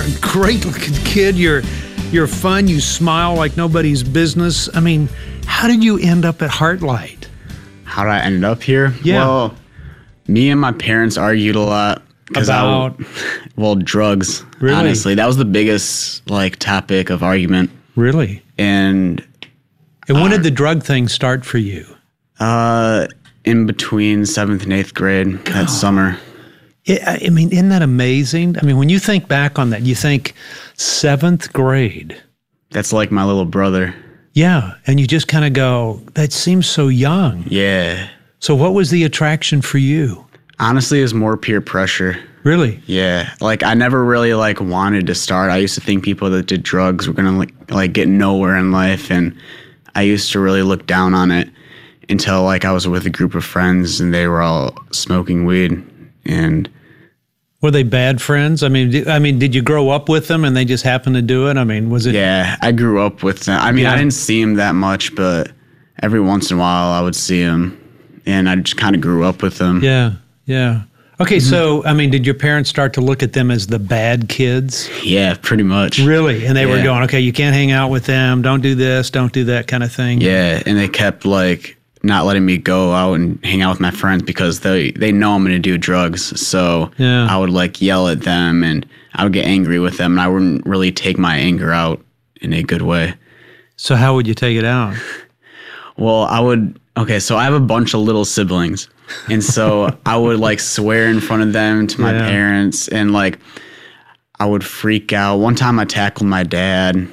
a great looking kid. You're fun. You smile like nobody's business. I mean, how did you end up at Heartlight? How did I end up here? Yeah. Well, me and my parents argued a lot. About? Drugs. Really? Honestly, that was the biggest topic of argument. Really? And when did the drug thing start for you? In between 7th and 8th grade that summer. I mean, isn't that amazing? I mean, when you think back on that, you think 7th grade. That's like my little brother. Yeah. And you just kind of go, that seems so young. Yeah. So what was the attraction for you? Honestly, it was more peer pressure. Really? Yeah. I never really wanted to start. I used to think people that did drugs were going to get nowhere in life. And I used to really look down on it until I was with a group of friends and they were all smoking weed. And were they bad friends? I mean, did you grow up with them and they just happened to do it? I mean, was it? Yeah, I grew up with them. I mean, I didn't see them that much, but every once in a while I would see them, and I just kind of grew up with them. Yeah, yeah. Okay, so, I mean, did your parents start to look at them as the bad kids? Yeah, pretty much. Really? And they were going, okay, you can't hang out with them, don't do this, don't do that kind of thing? Yeah, and they kept not letting me go out and hang out with my friends because they know I'm going to do drugs. So I would yell at them and I would get angry with them and I wouldn't really take my anger out in a good way. So how would you take it out? Well, so I have a bunch of little siblings. And so I would swear in front of them to my parents and I would freak out. One time I tackled my dad.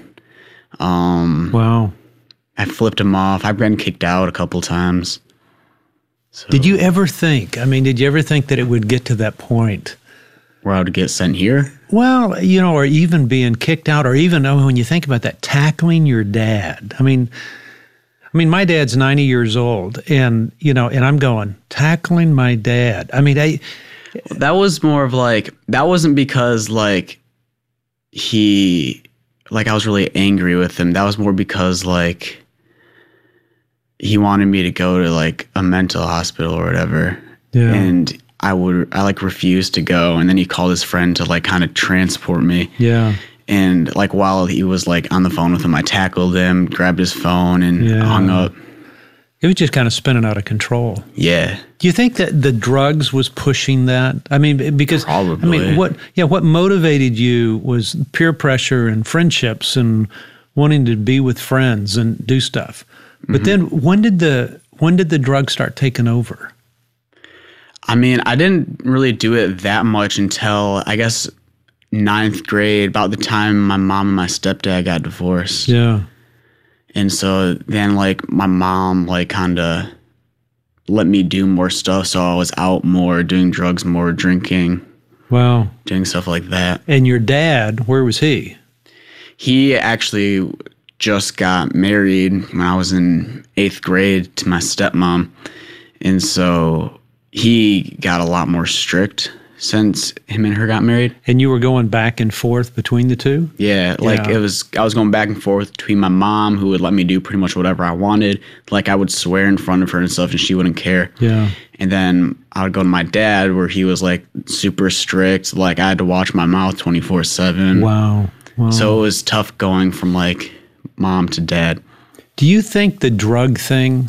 Wow. I flipped him off. I've been kicked out a couple times. So, did you ever think that it would get to that point? Where I would get sent here? Well, or even being kicked out, or even when you think about that, tackling your dad. I mean, my dad's 90 years old, and and I'm going, tackling my dad. I mean, that was more of that wasn't because he, I was really angry with him. That was more because he wanted me to go to a mental hospital or whatever. Yeah. And I refused to go. And then he called his friend to kind of transport me. Yeah. And while he was on the phone with him, I tackled him, grabbed his phone and hung up. It was just kind of spinning out of control. Yeah. Do you think that the drugs was pushing that? I mean, because probably. What motivated you was peer pressure and friendships and wanting to be with friends and do stuff. But then when did the drugs start taking over? I mean, I didn't really do it that much until I guess 9th grade, about the time my mom and my stepdad got divorced. Yeah. And so then my mom kind of let me do more stuff. So I was out more, doing drugs more, drinking. Wow. Doing stuff like that. And your dad, where was he? He actually just got married when I was in 8th grade to my stepmom. And so he got a lot more strict since him and her got married. And you were going back and forth between the two? Yeah, I was going back and forth between my mom, who would let me do pretty much whatever I wanted. I would swear in front of her and stuff, and she wouldn't care. Yeah. And then I would go to my dad, where he was super strict. I had to watch my mouth 24/7. Wow. So it was tough going from mom to dad. Do you think the drug thing,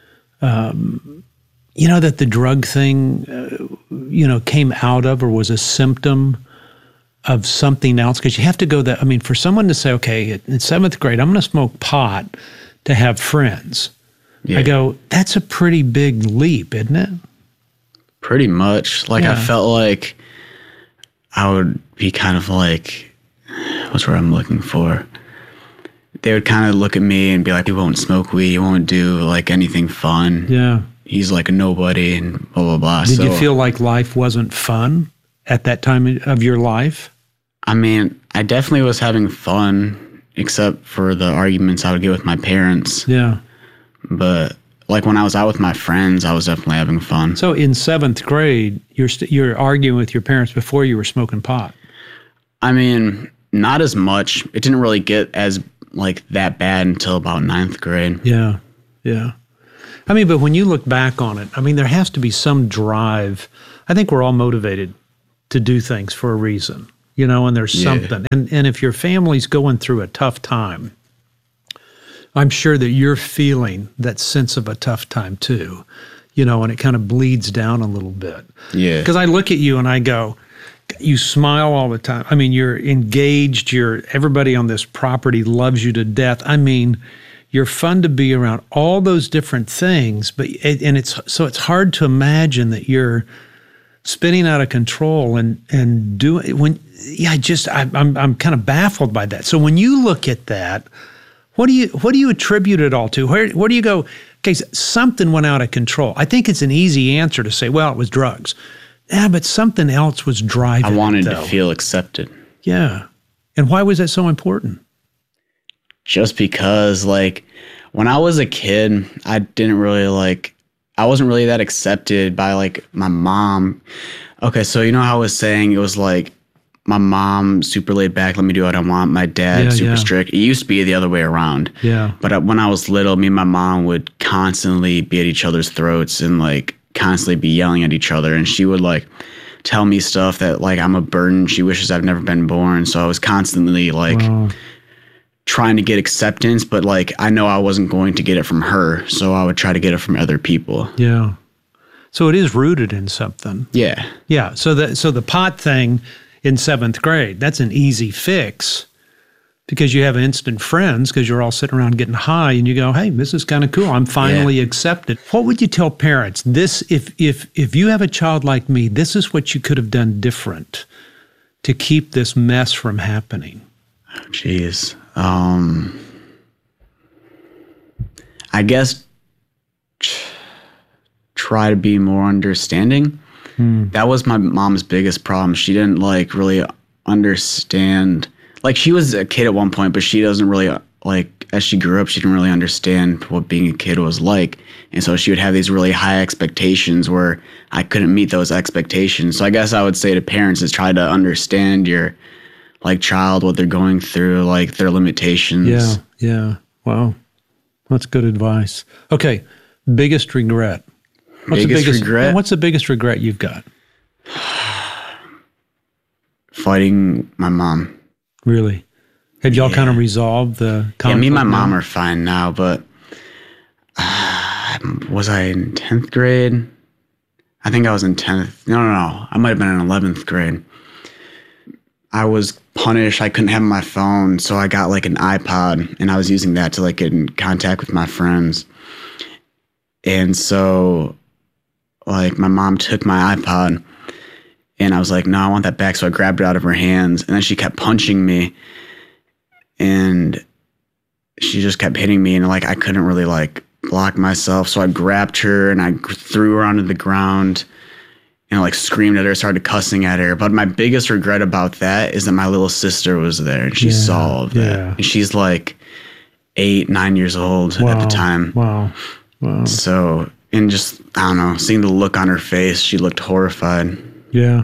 that the drug thing, came out of or was a symptom of something else? Because you have to go that, for someone to say, okay, in 7th grade, I'm going to smoke pot to have friends. Yeah. I go, that's a pretty big leap, isn't it? Pretty much. I felt I would be kind of what's what I'm looking for? They would kind of look at me and be like, you won't smoke weed, you won't do anything fun. Yeah. He's a nobody and blah, blah, blah. Did you feel like life wasn't fun at that time of your life? I mean, I definitely was having fun, except for the arguments I would get with my parents. Yeah. But when I was out with my friends, I was definitely having fun. So in 7th grade, you're arguing with your parents before you were smoking pot. I mean, not as much. It didn't really get as that bad until about 9th grade. Yeah. Yeah. But when you look back on it, there has to be some drive. I think we're all motivated to do things for a reason. and there's something. And if your family's going through a tough time, I'm sure that you're feeling that sense of a tough time too, and it kind of bleeds down a little bit. Yeah. Because I look at you and I go, you smile all the time. I mean, you're engaged. Everybody on this property loves you to death. I mean, you're fun to be around. All those different things, it's hard to imagine that you're spinning out of control and doing when. Yeah, I'm kind of baffled by that. So when you look at that, what do you attribute it all to? Where do you go? Okay, something went out of control. I think it's an easy answer to say, well, it was drugs. Yeah, but something else was driving it. I wanted to feel accepted. Yeah. And why was that so important? Just because, when I was a kid, I wasn't really that accepted by, my mom. Okay, so how I was saying it was, my mom, super laid back, let me do what I want. My dad, super strict. It used to be the other way around. Yeah. But when I was little, me and my mom would constantly be at each other's throats and, constantly be yelling at each other. And she would, tell me stuff that, I'm a burden. She wishes I've never been born. So I was constantly, trying to get acceptance. But, I know I wasn't going to get it from her. So I would try to get it from other people. Yeah. So it is rooted in something. Yeah. Yeah. So the pot thing in 7th grade, that's an easy fix because you have instant friends because you're all sitting around getting high and you go, hey, this is kind of cool. I'm finally accepted. What would you tell parents? This, if you have a child like me, this is what you could have done different to keep this mess from happening. Jeez. I guess try to be more understanding. That was my mom's biggest problem. She didn't really understand. She was a kid at one point, but she doesn't really as she grew up, she didn't really understand what being a kid was like. And so she would have these really high expectations where I couldn't meet those expectations. So I guess I would say to parents is try to understand your child, what they're going through, their limitations. Yeah. Wow. That's good advice. Okay. Biggest regret. What's the biggest regret you've got? Fighting my mom. Really? Have y'all kind of resolved the conflict? Yeah, me and my mom are fine now, but was I in 10th grade? I think I was in 10th. No. I might have been in 11th grade. I was punished. I couldn't have my phone, so I got an iPod, and I was using that to get in contact with my friends. And so my mom took my iPod and I was like, no, I want that back. So I grabbed it out of her hands and then she kept punching me and she just kept hitting me and I couldn't really block myself. So I grabbed her and I threw her onto the ground and screamed at her, started cussing at her. But my biggest regret about that is that my little sister was there and she saw all of that. Yeah. And she's 8, 9 years old at the time. Wow. So, and just, I don't know, seeing the look on her face, she looked horrified. Yeah.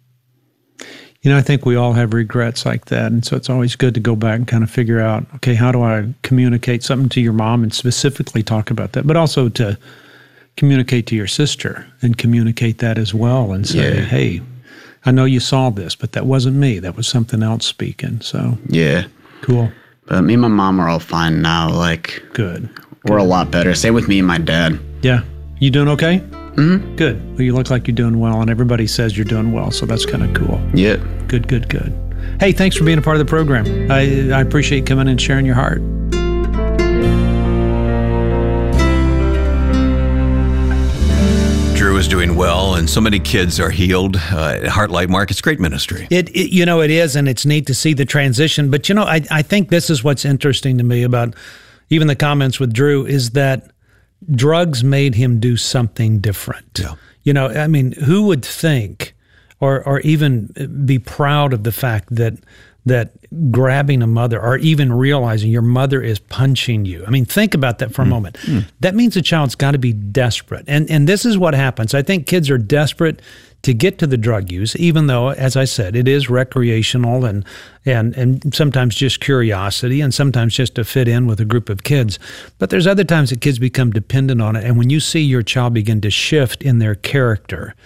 I think we all have regrets like that. And so it's always good to go back and kind of figure out, okay, how do I communicate something to your mom and specifically talk about that, but also to communicate to your sister and communicate that as well and say, hey, I know you saw this, but that wasn't me. That was something else speaking. So, yeah. Cool. But me and my mom are all fine now. Good. We're a lot better. Same with me and my dad. Yeah. You doing okay? Mm-hmm. Good. Well, you look like you're doing well, and everybody says you're doing well, so that's kind of cool. Yeah. Good. Hey, thanks for being a part of the program. I appreciate coming and sharing your heart. Drew is doing well, and so many kids are healed at Heartlight Mark. It's great ministry. It is, and it's neat to see the transition. But, I think this is what's interesting to me about even the comments with Drew is that drugs made him do something different. Yeah. Who would think or even be proud of the fact that grabbing a mother or even realizing your mother is punching you. Think about that for a moment. That means the child's got to be desperate. And this is what happens. I think kids are desperate to get to the drug use, even though, as I said, it is recreational and sometimes just curiosity and sometimes just to fit in with a group of kids. But there's other times that kids become dependent on it. And when you see your child begin to shift in their character,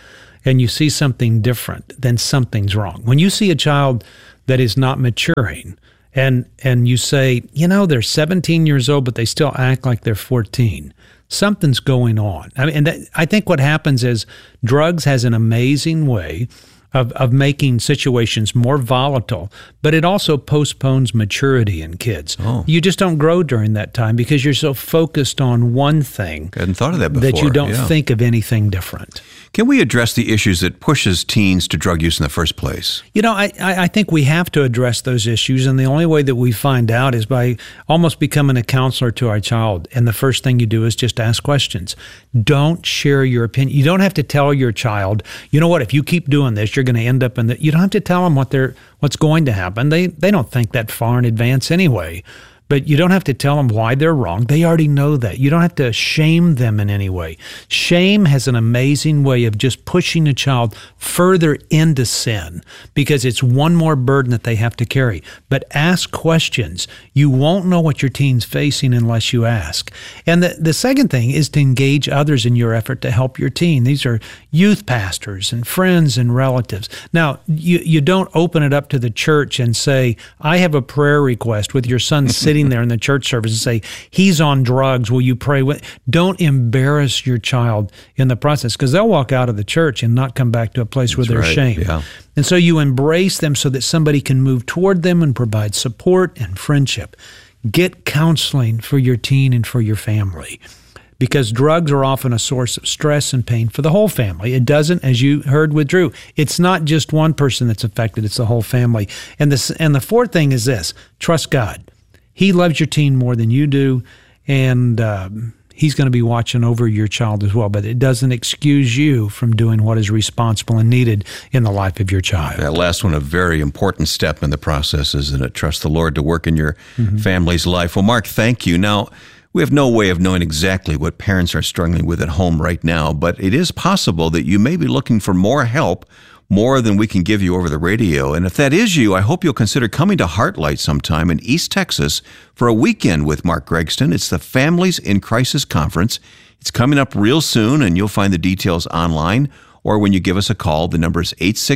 and you see something different, then something's wrong. When you see a child that is not maturing and you say, they're 17 years old, but they still act like they're 14, something's going on. I think what happens is drugs has an amazing way of making situations more volatile, but it also postpones maturity in kids. Oh. You just don't grow during that time because you're so focused on one thing. I hadn't thought of that before. That you don't think of anything different. Can we address the issues that pushes teens to drug use in the first place? I think we have to address those issues, and the only way that we find out is by almost becoming a counselor to our child. And the first thing you do is just ask questions. Don't share your opinion. You don't have to tell your child, if you keep doing this, you're going to end up in you don't have to tell them what's going to happen. They don't think that far in advance anyway. But you don't have to tell them why they're wrong. They already know that. You don't have to shame them in any way. Shame has an amazing way of just pushing a child further into sin because it's one more burden that they have to carry. But ask questions. You won't know what your teen's facing unless you ask. And the second thing is to engage others in your effort to help your teen. These are youth pastors and friends and relatives. Now, you don't open it up to the church and say, I have a prayer request with your son sitting there in the church service and say, he's on drugs, will you pray with? Don't embarrass your child in the process because they'll walk out of the church and not come back to a place where they're ashamed. Yeah. And so you embrace them so that somebody can move toward them and provide support and friendship. Get counseling for your teen and for your family because drugs are often a source of stress and pain for the whole family. It doesn't, as you heard with Drew, it's not just one person that's affected, it's the whole family. And the fourth thing is this, trust God. He loves your teen more than you do, and he's going to be watching over your child as well. But it doesn't excuse you from doing what is responsible and needed in the life of your child. That last one, a very important step in the process, isn't it? Trust the Lord to work in your family's life. Well, Mark, thank you. Now, we have no way of knowing exactly what parents are struggling with at home right now, but it is possible that you may be looking for more help, more than we can give you over the radio. And if that is you, I hope you'll consider coming to Heartlight sometime in East Texas for a weekend with Mark Gregston. It's the Families in Crisis Conference. It's coming up real soon, and you'll find the details online or when you give us a call. The number is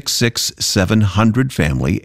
866-700-FAMILY,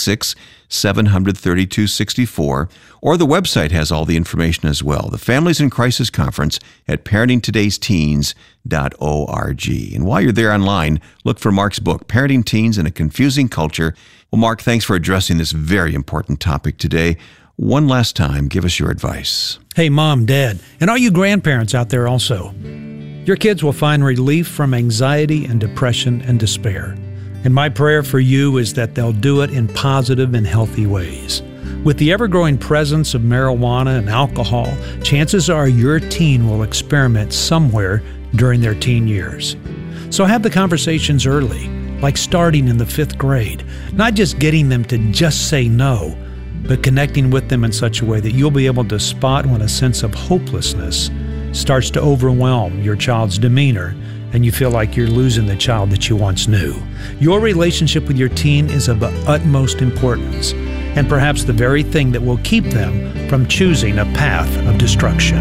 866-700-3264, or the website has all the information as well. The Families in Crisis Conference at parentingtodaysteens.org. And while you're there online, look for Mark's book, Parenting Teens in a Confusing Culture. Well, Mark, thanks for addressing this very important topic today. One last time, give us your advice. Hey, Mom, Dad, and all you grandparents out there also. Your kids will find relief from anxiety and depression and despair. And my prayer for you is that they'll do it in positive and healthy ways. With the ever-growing presence of marijuana and alcohol, chances are your teen will experiment somewhere during their teen years. So have the conversations early, like starting in the 5th grade, not just getting them to just say no, but connecting with them in such a way that you'll be able to spot when a sense of hopelessness starts to overwhelm your child's demeanor and you feel like you're losing the child that you once knew. Your relationship with your teen is of the utmost importance and perhaps the very thing that will keep them from choosing a path of destruction.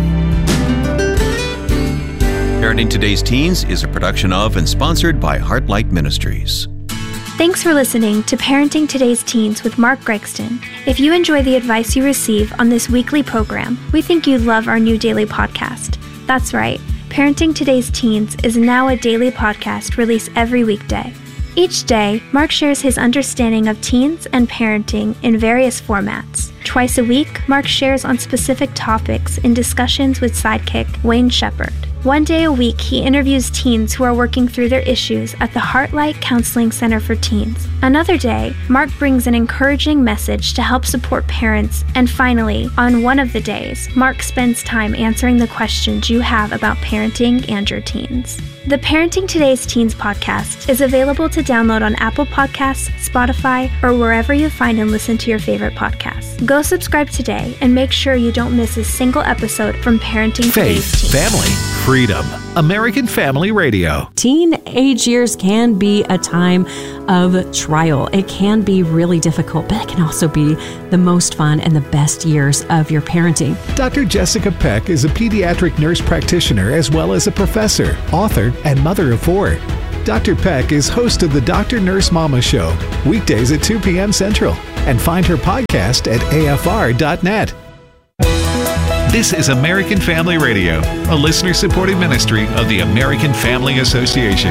Parenting Today's Teens is a production of and sponsored by Heartlight Ministries. Thanks for listening to Parenting Today's Teens with Mark Gregston. If you enjoy the advice you receive on this weekly program, we think you'd love our new daily podcast. That's right, Parenting Today's Teens is now a daily podcast released every weekday. Each day, Mark shares his understanding of teens and parenting in various formats. Twice a week, Mark shares on specific topics in discussions with sidekick Wayne Shepherd. One day a week, he interviews teens who are working through their issues at the Heartlight Counseling Center for Teens. Another day, Mark brings an encouraging message to help support parents. And finally, on one of the days, Mark spends time answering the questions you have about parenting and your teens. The Parenting Today's Teens podcast is available to download on Apple Podcasts, Spotify, or wherever you find and listen to your favorite podcasts. Go subscribe today and make sure you don't miss a single episode from Parenting Today's Teens. Family, freedom, American Family Radio. Teenage years can be a time of trial. It can be really difficult, but it can also be the most fun and the best years of your parenting. Dr. Jessica Peck is a pediatric nurse practitioner as well as a professor, author, and mother of 4. Dr. Peck is host of the Dr. Nurse Mama Show, weekdays at 2 p.m. Central, and find her podcast at afr.net. This is American Family Radio, a listener-supported ministry of the American Family Association.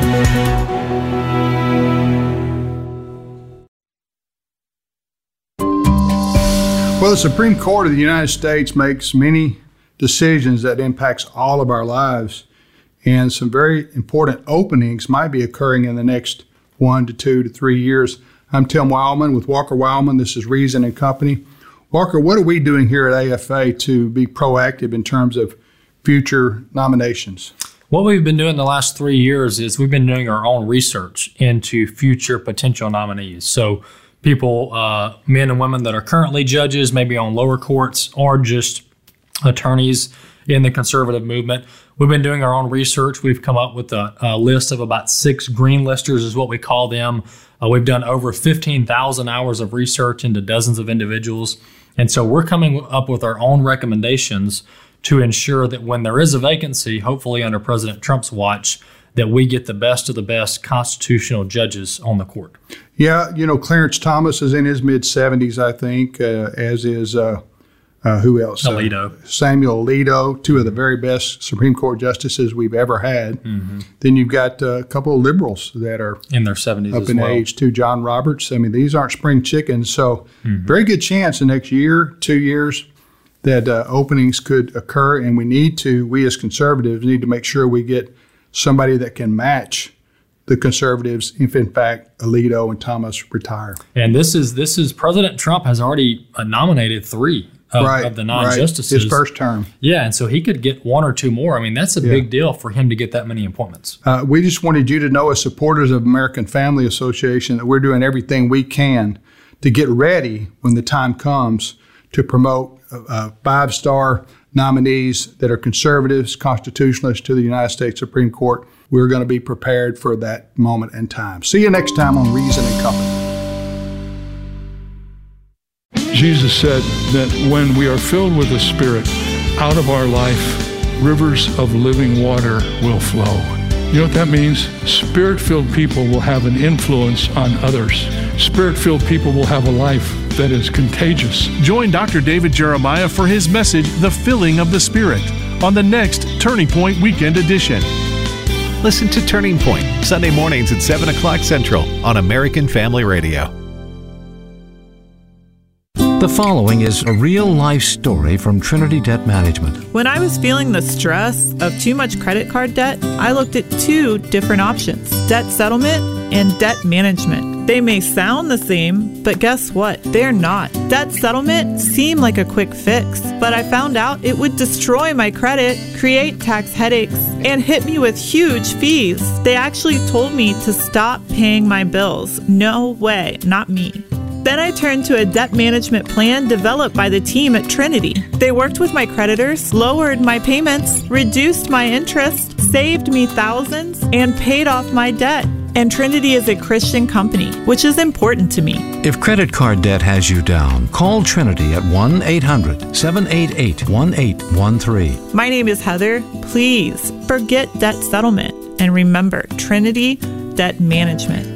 Well, the Supreme Court of the United States makes many decisions that impacts all of our lives, and some very important openings might be occurring in the next 1 to 2 to 3 years. I'm Tim Wildman with Walker Wildman. This is Reason and Company. Walker, what are we doing here at AFA to be proactive in terms of future nominations? What we've been doing the last 3 years is we've been doing our own research into future potential nominees. So people, men and women that are currently judges, maybe on lower courts, or just attorneys in the conservative movement. We've been doing our own research. We've come up with a list of about 6 green listers is what we call them. We've done over 15,000 hours of research into dozens of individuals. And so we're coming up with our own recommendations to ensure that when there is a vacancy, hopefully under President Trump's watch, that we get the best of the best constitutional judges on the court. Yeah, Clarence Thomas is in his mid-70s, I think, as is, who else? Alito. Samuel Alito, 2 of the very best Supreme Court justices we've ever had. Mm-hmm. Then you've got a couple of liberals that are in their 70s up as in well. age, too. John Roberts. I mean, these aren't spring chickens. So very good chance the next year, 2 years, that openings could occur. And we as conservatives need to make sure we get somebody that can match the conservatives if, in fact, Alito and Thomas retire. And this is President Trump has already nominated 3 of the non-justices. His first term. Yeah, and so he could get 1 or 2 more. I mean, that's a big deal for him to get that many appointments. We just wanted you to know, as supporters of American Family Association, that we're doing everything we can to get ready when the time comes to promote 5-star nominees that are conservatives, constitutionalists to the United States Supreme Court. We're going to be prepared for that moment in time. See you next time on Reason and Company. Jesus said that when we are filled with the Spirit, out of our life, rivers of living water will flow. You know what that means? Spirit-filled people will have an influence on others. Spirit-filled people will have a life that is contagious. Join Dr. David Jeremiah for his message, The Filling of the Spirit, on the next Turning Point Weekend Edition. Listen to Turning Point, Sunday mornings at 7 o'clock Central on American Family Radio. The following is a real-life story from Trinity Debt Management. When I was feeling the stress of too much credit card debt, I looked at 2 different options: debt settlement and debt management. They may sound the same, but guess what? They're not. Debt settlement seemed like a quick fix, but I found out it would destroy my credit, create tax headaches, and hit me with huge fees. They actually told me to stop paying my bills. No way, not me. Then I turned to a debt management plan developed by the team at Trinity. They worked with my creditors, lowered my payments, reduced my interest, saved me thousands, and paid off my debt. And Trinity is a Christian company, which is important to me. If credit card debt has you down, call Trinity at 1-800-788-1813. My name is Heather. Please forget debt settlement and remember Trinity Debt Management.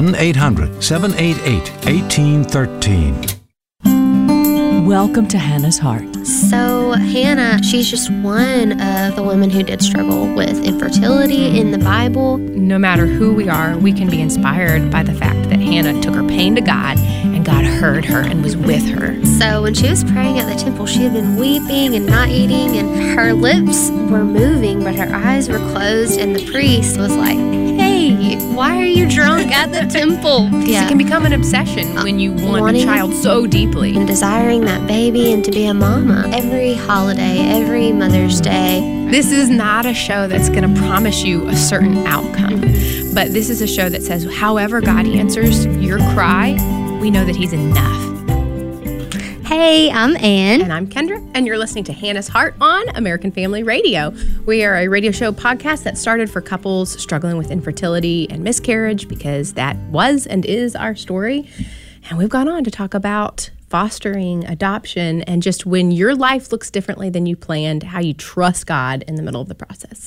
1-800-788-1813. Welcome to Hannah's Heart. So Hannah, she's just one of the women who did struggle with infertility in the Bible. No matter who we are, we can be inspired by the fact that Hannah took her pain to God and God heard her and was with her. So when she was praying at the temple, she had been weeping and not eating, and her lips were moving, but her eyes were closed, and the priest was like, "Hey, why are you drunk at the temple?" Yeah. It can become an obsession when you want a child so deeply. And desiring that baby and to be a mama. Every holiday, every Mother's Day. This is not a show that's going to promise you a certain outcome. But this is a show that says, however God answers your cry, we know that He's enough. Hey, I'm Ann. And I'm Kendra, and you're listening to Hannah's Heart on American Family Radio. We are a radio show podcast that started for couples struggling with infertility and miscarriage, because that was and is our story. And we've gone on to talk about fostering, adoption, and just when your life looks differently than you planned, how you trust God in the middle of the process. So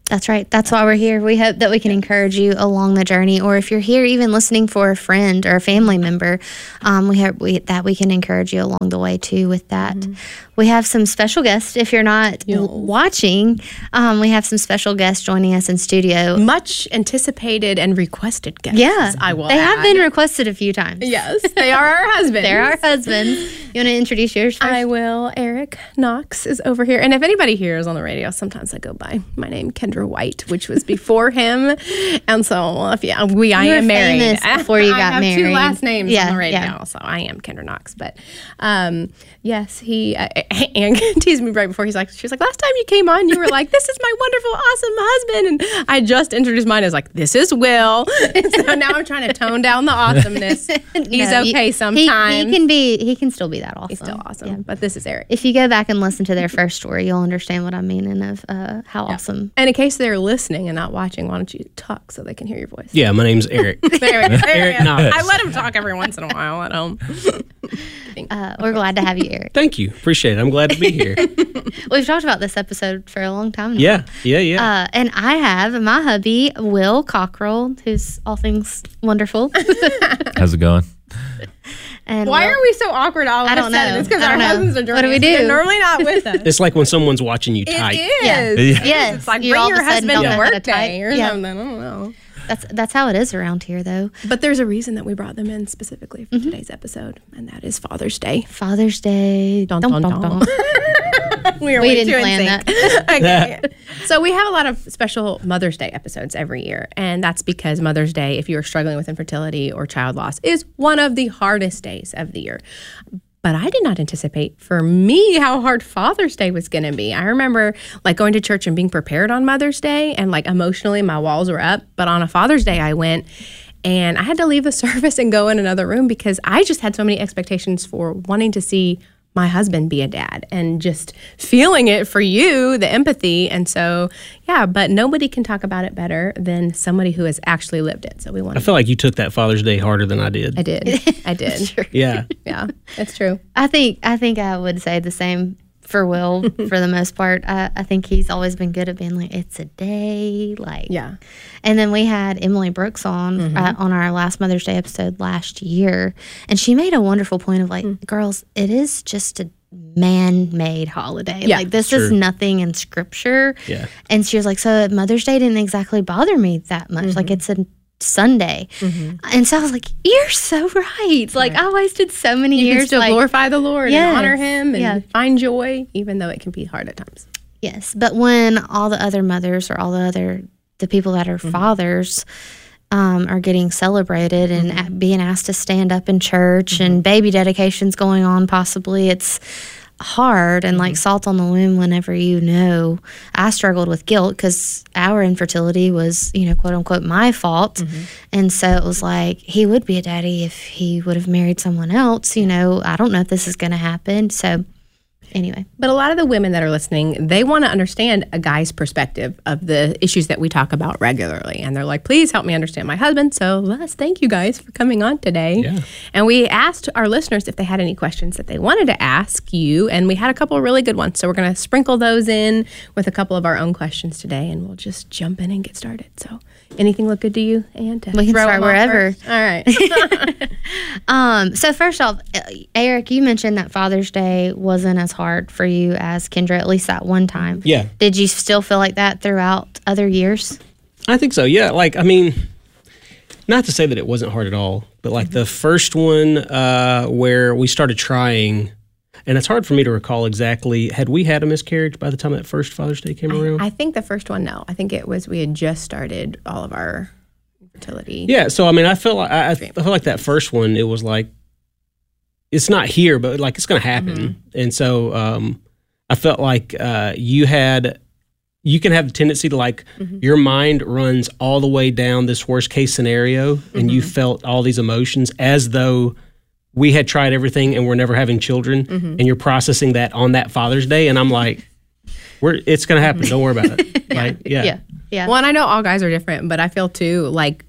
That's right. That's why we're here. We hope that we can encourage you along the journey, or if you're here even listening for a friend or a family member, we hope that we can encourage you along the way too with that. We have some special guests. If you're not watching, we have some special guests joining us in studio. Much anticipated and requested guests. Yeah, I will They add. have been requested a few times. Yes, they are our husbands. They're our husbands. You want to introduce yours first? I will. Eric Knox is over here. And if anybody here is on the radio, sometimes I go by my name, Kendra White, which was before him. And so, I am married. Famous before you got I have married. 2 last names on the radio, yeah. so I am Kendra Knox. But yes, he Anne teased me right before. She was like, last time you came on, you were like, this is my wonderful, awesome husband. And I just introduced mine as like, this is Will. And so now I'm trying to tone down the awesomeness. He's okay sometimes. He can still be that awesome. He's still awesome. But this is Eric. If you go back and listen to their first story, you'll understand what I'm meaning of how awesome. And in case they're listening and not watching, why don't you talk so they can hear your voice? Yeah, my name's Eric. Eric Knox. I let him talk every once in a while at home. We're glad to have you, Eric. Thank you. Appreciate it. I'm glad to be here. We've talked about this episode for a long time now. Yeah. And I have my hubby, Will Cockrell, who's all things wonderful. How's it going? And why are we so awkward all of a sudden? It's because our husbands are joining What do we us. do? They're normally not with us. It's like when someone's watching you type. It is. Yes. It's like You bring all of your a sudden husband don't to know how to work day or type. something. I don't know. That's how it is around here, though. But there's a reason that we brought them in specifically for today's episode, and that is Father's Day. Father's Day. Dun, dun, dun. We didn't plan that. Okay. So we have a lot of special Mother's Day episodes every year, and that's because Mother's Day, if you're struggling with infertility or child loss, is one of the hardest days of the year. But I did not anticipate for me how hard Father's Day was going to be. I remember like going to church and being prepared on Mother's Day, and like emotionally my walls were up. But on a Father's Day I went and I had to leave the service and go in another room because I just had so many expectations for wanting to see my husband be a dad and just feeling it for you, the empathy. And so, yeah, but nobody can talk about it better than somebody who has actually lived it. So we want I feel like you took that Father's Day harder than I did. I did. Sure. Yeah. Yeah, it's true. I think I would say the same for Will for the most part. I think he's always been good at being like, it's a day, like. Yeah. And then we had Emily Brooks on our last Mother's Day episode last year, and she made a wonderful point of like, girls, it is just a man-made holiday. Yeah, like this is nothing in scripture. Yeah. And she was like, so Mother's Day didn't exactly bother me that much. Like it's a Sunday. And so I was like, you're so right. Like I wasted so many You years can still like, glorify the Lord Yes. and honor him and Yeah. find joy, even though it can be hard at times. Yes, but when all the other mothers or all the people that are fathers are getting celebrated and being asked to stand up in church and baby dedications going on, possibly it's hard and like salt on the wound whenever I struggled with guilt because our infertility was, quote unquote, my fault. And so it was like, he would be a daddy if he would have married someone else. I don't know if this is going to happen. So anyway. But a lot of the women that are listening, they want to understand a guy's perspective of the issues that we talk about regularly. And they're like, please help me understand my husband. So let's thank you guys for coming on today. Yeah. And we asked our listeners if they had any questions that they wanted to ask you. And we had a couple of really good ones. So we're going to sprinkle those in with a couple of our own questions today. And we'll just jump in and get started. So anything look good to you, Anne? We can start wherever. All right. So first off, Eric, you mentioned that Father's Day wasn't as hard for you as Kendra, at least that one time. Yeah. Did you still feel like that throughout other years? I think so, yeah. Like, I mean, not to say that it wasn't hard at all, but like the first one where we started trying, and it's hard for me to recall exactly, had we had a miscarriage by the time that first Father's Day came around? I think the first one, no. I think it was, we had just started all of our fertility. Yeah, so I mean, I feel like that first one, it was like, it's not here, but like it's going to happen. And so I felt like you can have the tendency to like your mind runs all the way down this worst case scenario, and you felt all these emotions as though we had tried everything and we're never having children, and you're processing that on that Father's Day, and I'm like, it's going to happen. Don't worry about it. Like, yeah. Well, and I know all guys are different, but I feel too like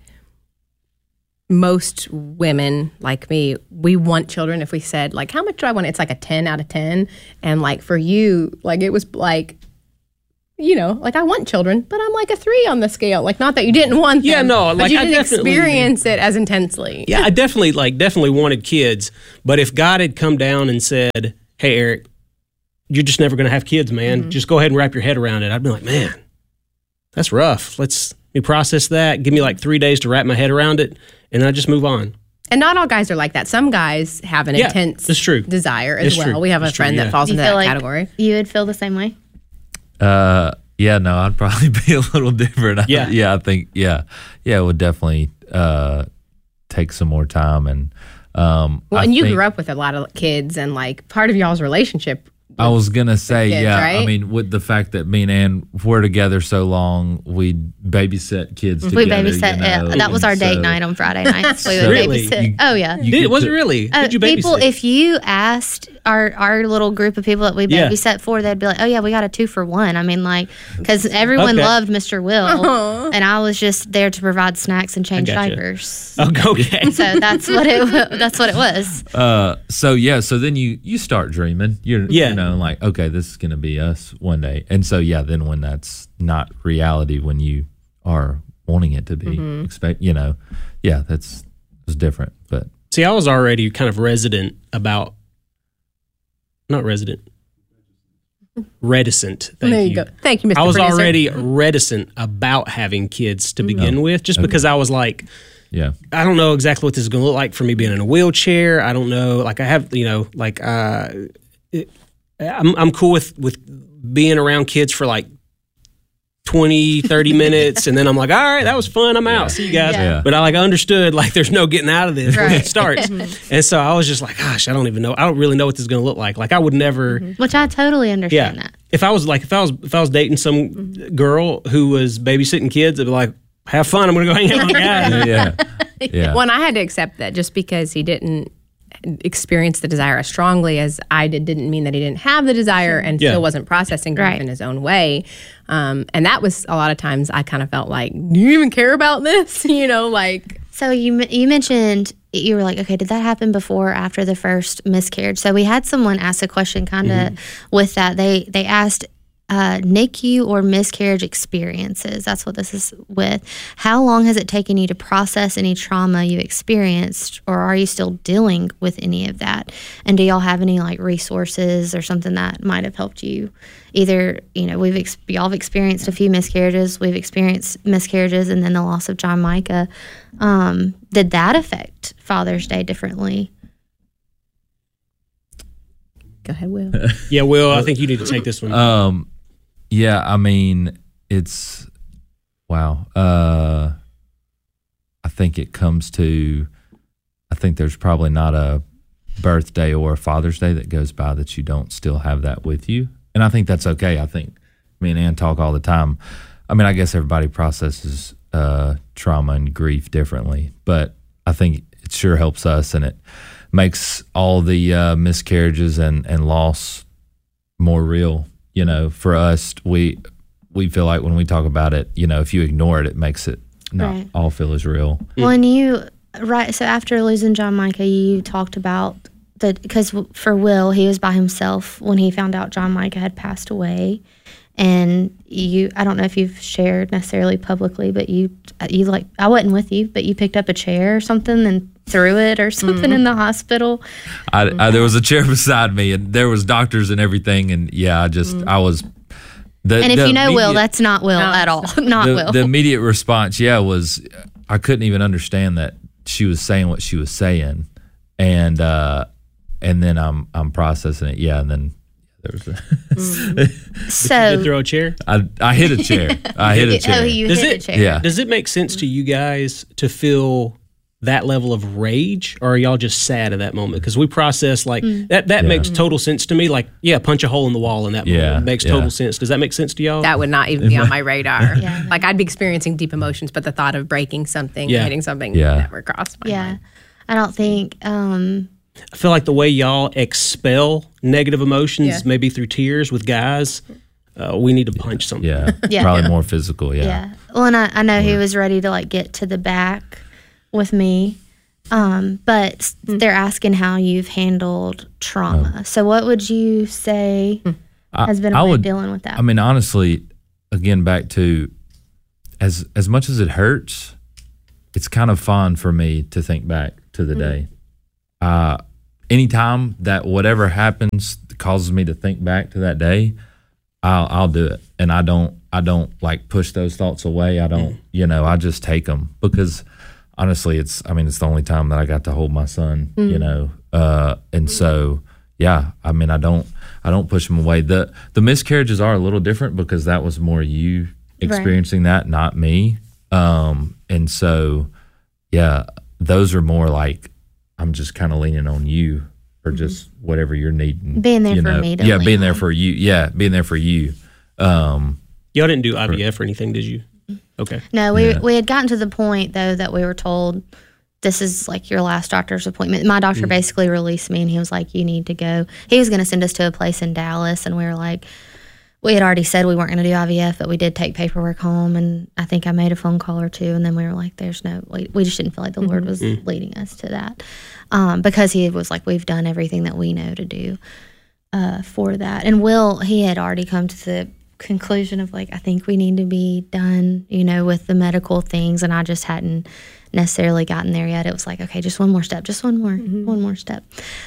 most women like me, we want children. If we said like, how much do I want? It's like a 10 out of 10. And like for you, like it was like, like I want children, but I'm like a 3 on the scale. Like, not that you didn't want them. Yeah, no, but like you I didn't definitely experience it as intensely. Yeah, I definitely wanted kids. But if God had come down and said, "Hey, Eric, you're just never going to have kids, man. Just go ahead and wrap your head around it," I'd be like, "Man, that's rough. Let me process that. Give me like 3 days to wrap my head around it, and I just move on." And not all guys are like that. Some guys have an intense desire as well. We have a friend that falls into that category. You would feel the same way? Yeah, no, I'd probably be a little different. I think it would definitely take some more time. And and you grew up with a lot of kids, and like part of y'all's relationship. I was gonna say, kids, right? I mean, with the fact that me and Ann were together so long, we babysit kids together. We babysit. That was our date night on Friday nights. We would babysit. Was it really? Did you babysit? People, if you asked our little group of people that we babysat for, they'd be like, "Oh yeah, we got a 2-for-1." I mean, like, because everyone loved Mr. Will, and I was just there to provide snacks and change diapers. Okay. So that's what it was. So then you start dreaming. You know, like, okay, this is going to be us one day. And so, then when that's not reality, when you are wanting it to be, that's different. But see, I was already kind of reticent. There you go. Thank you, Mr. I was Producer. already reticent about having kids to begin with, just because I was like, I don't know exactly what this is going to look like for me being in a wheelchair. I don't know. Like I have, I'm cool with being around kids for like 20, 30 minutes. And then I'm like, all right, that was fun. I'm out. See you guys. Yeah. But I understood there's no getting out of this when it starts. And so I was just like, gosh, I don't even know. I don't really know what this is going to look like. Like I would never. Which I totally understand that. If I was dating some girl who was babysitting kids, I'd be like, have fun. I'm going to go hang out with guys. Well, and I had to accept that just because he didn't experience the desire as strongly as I didn't mean that he didn't have the desire and still wasn't processing grief in his own way. And that was a lot of times I kind of felt like, do you even care about this? So you mentioned, you were like, okay, did that happen before or after the first miscarriage? So we had someone ask a question kind of with that. They asked, NICU or miscarriage experiences. That's what this is with. How long has it taken you to process any trauma you experienced, or are you still dealing with any of that? And do y'all have any resources or something that might have helped you? Either, y'all have experienced a few miscarriages, we've experienced miscarriages, and then the loss of John Micah. Did that affect Father's Day differently? Go ahead, Will. Yeah, Will, I think you need to take this one. I mean, it's, wow. I think it comes to, I think there's probably not a birthday or a Father's Day that goes by that you don't still have that with you. And I think that's okay. I think me and Ann talk all the time. I mean, I guess everybody processes trauma and grief differently, but I think it sure helps us, and it makes all the miscarriages and loss more real. For us, we feel like when we talk about it, if you ignore it, it makes it not all feel as real. Well, and so after losing John Micah, you talked about because for Will, he was by himself when he found out John Micah had passed away. And I don't know if you've shared necessarily publicly, but you I wasn't with you, but you picked up a chair or something and threw it or something in the hospital. There was a chair beside me, and there was doctors and everything, and I was. And if you know Will, that's not Will at all. Not Will. The immediate response, was I couldn't even understand that she was saying what she was saying, and then I'm processing it. Yeah, and then. There was Did you throw a chair? I hit a chair. Oh, you hit a chair. Yeah. Does it make sense to you guys to feel that level of rage, or are y'all just sad at that moment? Because we process that makes total sense to me. Punch a hole in the wall in that moment. It makes total sense. Does that make sense to y'all? That would not even be on my radar. I'd be experiencing deep emotions, but the thought of breaking something, hitting something, never crossed my mind. I don't think. I feel like the way y'all expel negative emotions, maybe through tears with guys, we need to punch something. Probably more physical. Yeah. Well, and I know he was ready to get to the back with me, but they're asking how you've handled trauma. So what would you say has been a way of dealing with that? I mean, honestly, again, back to as much as it hurts, it's kind of fun for me to think back to the day. Anytime that whatever happens causes me to think back to that day, I'll do it, and I don't like push those thoughts away. I don't, I just take them, because honestly, it's the only time that I got to hold my son, and so yeah, I don't push them away. The miscarriages are a little different because that was more you experiencing that, not me, and so yeah, those are more like I'm just kind of leaning on you for just whatever you're needing. Being there for me. Being there for you. Yeah, being there for you. Y'all didn't do IVF or anything, did you? Okay. No, we had gotten to the point, though, that we were told, this is like your last doctor's appointment. My doctor basically released me, and he was like, you need to go. He was going to send us to a place in Dallas, and we were like, we had already said we weren't going to do IVF, but we did take paperwork home, and I think I made a phone call or two, and then we were like, we just didn't feel like the Lord was leading us to that, because he was like, we've done everything that we know to do for that. And Will, he had already come to the conclusion of like, I think we need to be done, with the medical things, and I just hadn't necessarily gotten there yet. It was like, okay, just one more step, one more step.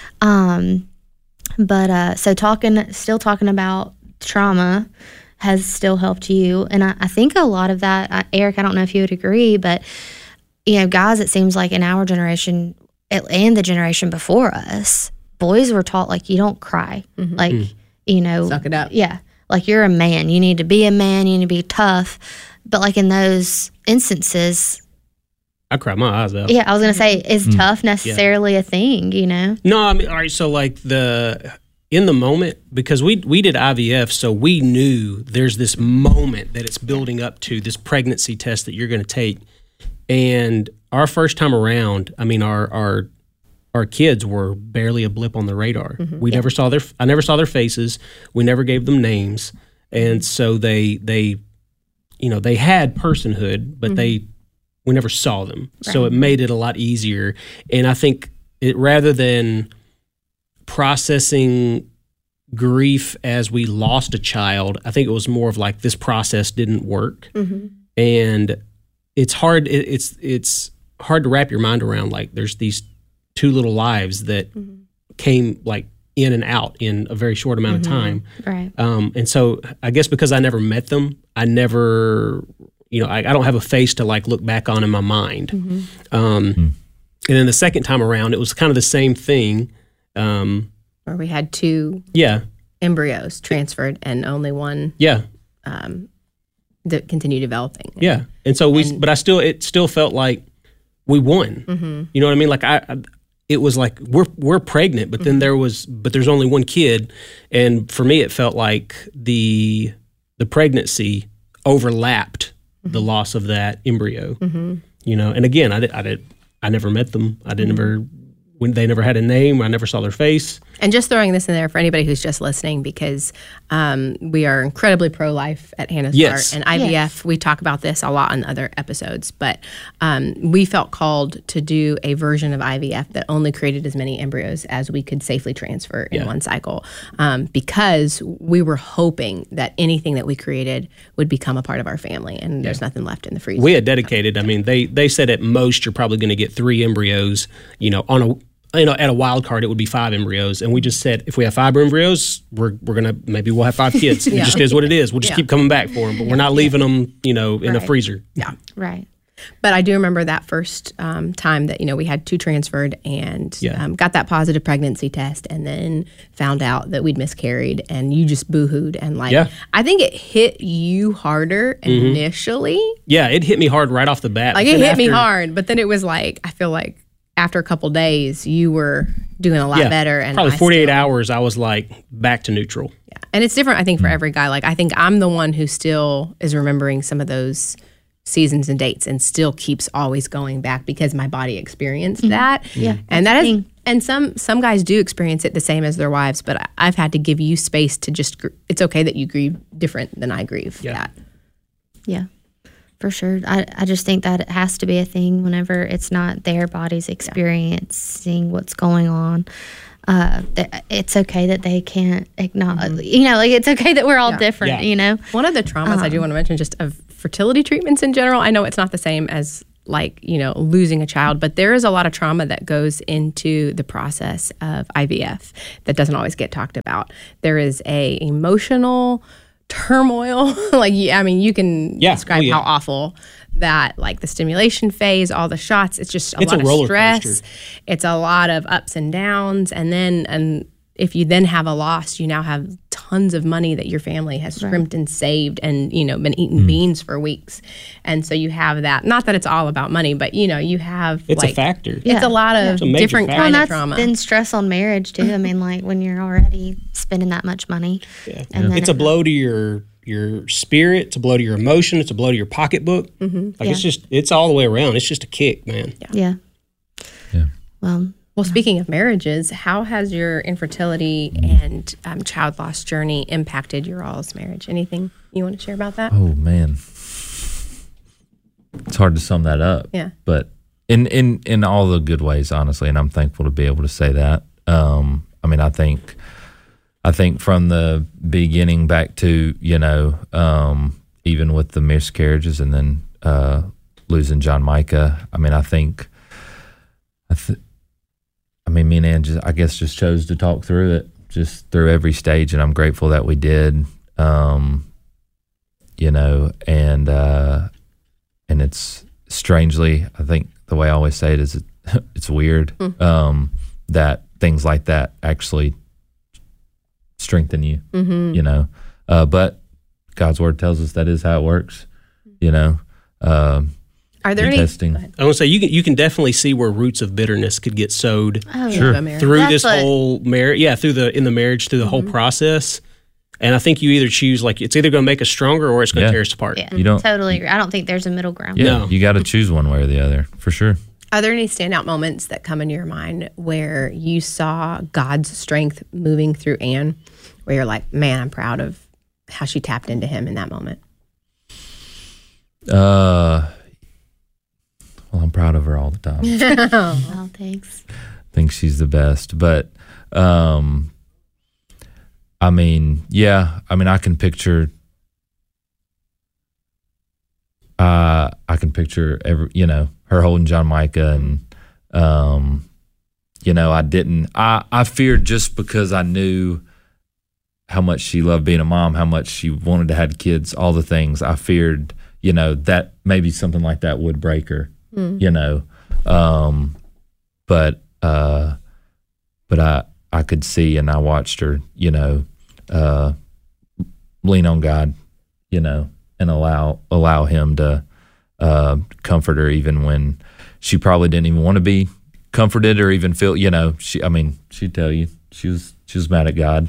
But so still talking about trauma has still helped you. And I think a lot of that, Eric, I don't know if you would agree, but, guys, it seems like in our generation and the generation before us, boys were taught, like, you don't cry. Like, suck it up. Yeah. Like, you're a man. You need to be a man. You need to be tough. But, like, in those instances, I cried my eyes out. Yeah, I was going to say, is tough necessarily a thing, No, all right, so, like, in the moment, because we did IVF, so we knew there's this moment that it's building up to, this pregnancy test that you're going to take. And our first time around, our kids were barely a blip on the radar. We never saw I never saw their faces. We never gave them names. And so they had personhood, but we never saw them. Right. So it made it a lot easier. And I think rather than processing grief as we lost a child, I think it was more of like, this process didn't work. And it's hard. It's hard to wrap your mind around, like, there's these two little lives that came like in and out in a very short amount of time. Right. And so I guess because I never met them, I never, I don't have a face to like look back on in my mind. And then the second time around, it was kind of the same thing. Where we had two embryos transferred and only one that continued developing. Yeah. And so but it still felt like we won. You know what I mean? Like it was like we're pregnant, but then there's only one kid, and for me it felt like the pregnancy overlapped the loss of that embryo. And again, I never met them. They never had a name. I never saw their face. And just throwing this in there for anybody who's just listening, because we are incredibly pro-life at Hannah's Heart. And IVF, we talk about this a lot in other episodes, but we felt called to do a version of IVF that only created as many embryos as we could safely transfer in one cycle, because we were hoping that anything that we created would become a part of our family, and there's nothing left in the freezer. We had dedicated, they said at most you're probably going to get 3 embryos, at a wild card, it would be 5 embryos. And we just said, if we have 5 embryos, maybe we'll have 5 kids. It just is what it is. We'll just keep coming back for them, but we're not leaving them, in a freezer. Yeah. Right. But I do remember that first time that, we had 2 transferred and got that positive pregnancy test, and then found out that we'd miscarried, and you just boo-hooed. And I think it hit you harder initially. Yeah, it hit me hard right off the bat. Like, it hit me hard, but then it was like, I feel like after a couple days, you were doing a lot better. And probably 48 hours, I was like back to neutral. Yeah. And it's different, I think, for every guy. Like, I think I'm the one who still is remembering some of those seasons and dates and still keeps always going back because my body experienced that. Yeah. And that is, and some guys do experience it the same as their wives, but I've had to give you space to just, it's okay that you grieve different than I grieve that. Yeah. For sure. I just think that it has to be a thing whenever it's not their bodies experiencing what's going on. it's okay that they can't acknowledge, it's okay that we're all different, One of the traumas I do want to mention, just of fertility treatments in general, I know it's not the same as losing a child, but there is a lot of trauma that goes into the process of IVF that doesn't always get talked about. There is a emotional turmoil. You can describe how awful that, the stimulation phase, all the shots, it's a lot of stress. Coaster. It's a lot of ups and downs. And if you then have a loss, you now have tons of money that your family has scrimped and saved and, been eating beans for weeks. And so you have that, not that it's all about money, but, you have it's a factor. It's a lot of different kind of trauma. Then stress on marriage too. I mean, when you're already spending that much money. Yeah. And it's a blow to your spirit, it's a blow to your emotion, it's a blow to your pocketbook. It's all the way around. It's just a kick, man. Yeah. Well, speaking of marriages, how has your infertility and child loss journey impacted your all's marriage? Anything you want to share about that? Oh, man. It's hard to sum that up. Yeah. But in all the good ways, honestly, and I'm thankful to be able to say that. I think from the beginning back to, even with the miscarriages and then losing John Micah, me and Ann just chose to talk through it, just through every stage, and I'm grateful that we did. And it's strangely, I think the way I always say it is, it's weird that things like that actually strengthen you, but God's word tells us that is how it works, Are there any testing? I want to say you can definitely see where roots of bitterness could get sowed through That's this whole marriage. Yeah, through the marriage, through the whole process. And I think you either choose it's either going to make us stronger or it's going to tear us apart. Yeah, you don't totally agree. I don't think there's a middle ground. Yeah, no. You got to choose one way or the other for sure. Are there any standout moments that come into your mind where you saw God's strength moving through Ann, where you're like, man, I'm proud of how she tapped into him in that moment? Well, I'm proud of her all the time. Well, thanks. I think she's the best. But, I can picture her holding John Micah and, I feared, just because I knew how much she loved being a mom, how much she wanted to have kids, all the things, I feared, that maybe something like that would break her. But I could see, and I watched her, lean on God, and allow him to comfort her, even when she probably didn't even want to be comforted or even feel, she'd tell you she was mad at God,